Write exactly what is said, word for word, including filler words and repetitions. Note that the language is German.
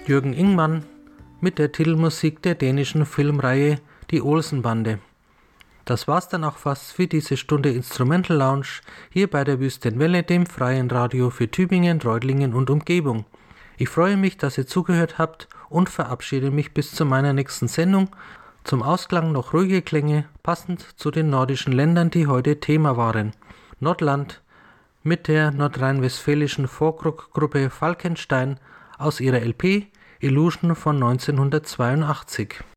Jürgen Ingmann mit der Titelmusik der dänischen Filmreihe Die Olsenbande. Das war's dann auch fast für diese Stunde Instrumental Lounge hier bei der Wüstenwelle, dem freien Radio für Tübingen, Reutlingen und Umgebung. Ich freue mich, dass ihr zugehört habt und verabschiede mich bis zu meiner nächsten Sendung. Zum Ausklang noch ruhige Klänge, passend zu den nordischen Ländern, die heute Thema waren. Nordland mit der nordrhein-westfälischen Folkrock-Gruppe Falkenstein aus ihrer L P Illusion von neunzehnhundertzweiundachtzig.